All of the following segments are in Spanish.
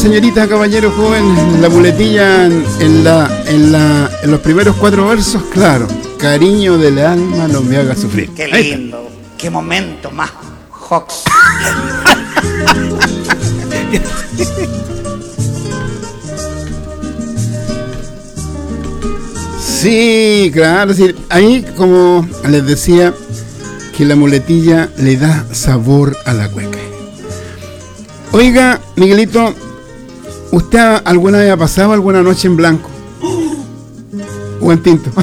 señorita, caballero joven, la muletilla en los primeros 4 versos, claro. Cariño del alma, no me haga sufrir. Qué lindo, qué momento más Hawks. Sí, claro, sí. Ahí, como les decía, que la muletilla le da sabor a la cueca. Oiga, Miguelito, ¿usted alguna vez ha pasado alguna noche en blanco? ¿O en tinto?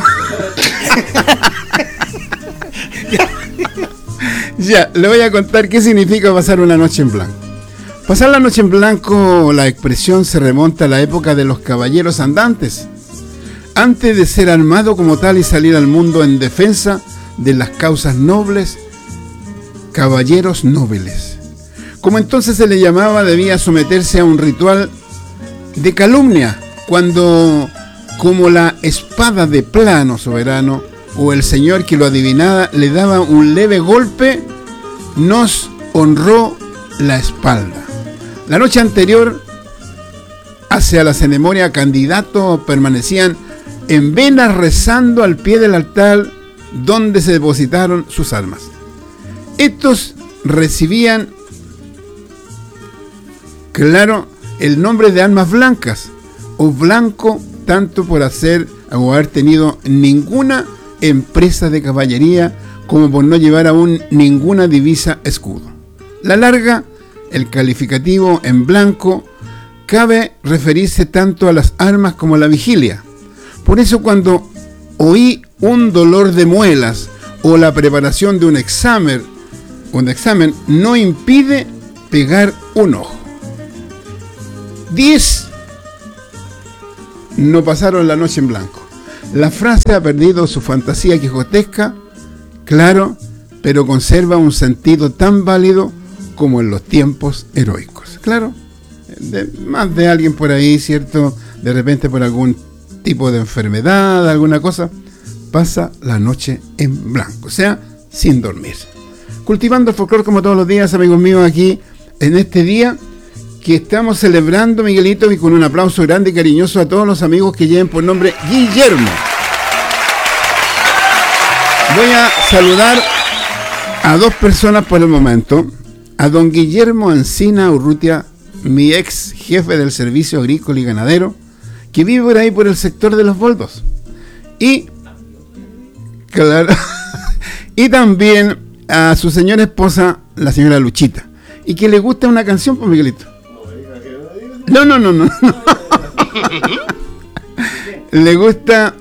Ya, le voy a contar qué significa pasar una noche en blanco. Pasar la noche en blanco, la expresión se remonta a la época de los caballeros andantes, antes de ser armado como tal y salir al mundo en defensa de las causas nobles, caballeros nobles. Como entonces se le llamaba, debía someterse a un ritual de calumnia, cuando, como la espada de plano soberano, o el señor que lo adivinaba, le daba un leve golpe, nos honró la espalda. La noche anterior, hacia la ceremonia, candidatos permanecían en venas rezando al pie del altar donde se depositaron sus armas. Estos recibían, claro, el nombre de armas blancas, o blanco, tanto por hacer o haber tenido ninguna empresa de caballería, como por no llevar aún ninguna divisa escudo. La larga, el calificativo en blanco, cabe referirse tanto a las armas como a la vigilia. Por eso, cuando oí un dolor de muelas o la preparación de un examen no impide pegar un ojo. 10 no pasaron la noche en blanco. La frase ha perdido su fantasía quijotesca, claro, pero conserva un sentido tan válido como en los tiempos heroicos. Claro, más de alguien por ahí, ¿cierto? De repente por algún tipo de enfermedad, alguna cosa, pasa la noche en blanco, o sea, sin dormir. Cultivando el folclore como todos los días, amigos míos, aquí en este día que estamos celebrando, Miguelito, y con un aplauso grande y cariñoso a todos los amigos que lleven por nombre Guillermo. Voy a saludar a 2 personas por el momento. A don Guillermo Encina Urrutia, mi ex jefe del Servicio Agrícola y Ganadero, que vive por ahí por el sector de Los Boldos. Y, claro, y también a su señora esposa, la señora Luchita, y que le gusta una canción, pues, Miguelito. No. Le gusta,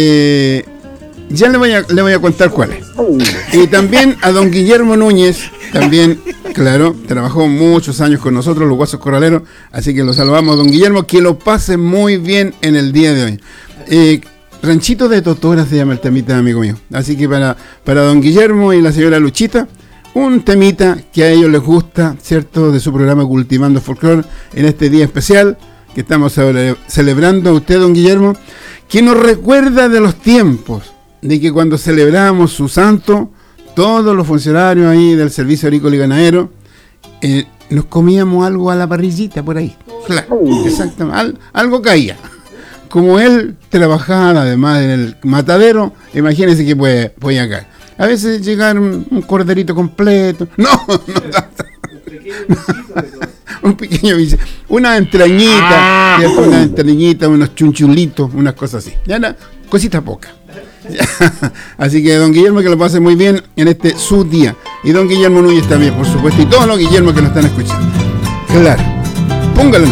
ya le voy a contar cuál es. Y también a don Guillermo Núñez, también, claro, trabajó muchos años con nosotros, los Guasos Corraleros, así que lo saludamos, don Guillermo, que lo pase muy bien en el día de hoy. Ranchito de Totora se llama el temita, amigo mío. Así que para don Guillermo y la señora Luchita, un temita que a ellos les gusta, ¿cierto?, de su programa Cultivando Folclore, en este día especial que estamos celebrando a usted, don Guillermo, que nos recuerda de los tiempos de que cuando celebramos su santo, todos los funcionarios ahí del Servicio Agrícola y Ganadero nos comíamos algo a la parrillita por ahí. Claro, exactamente, algo caía. Como él trabajaba además en el matadero, imagínense que podía caer. A veces llegar un corderito completo. No tanto. Un pequeño bichito. Una entrañita, unos chunchulitos, unas cosas así. Ya era cosita poca. Así que don Guillermo, que lo pase muy bien en este su día. Y don Guillermo Núñez también, por supuesto. Y todos los Guillermos que nos están escuchando. Claro. Póngalo.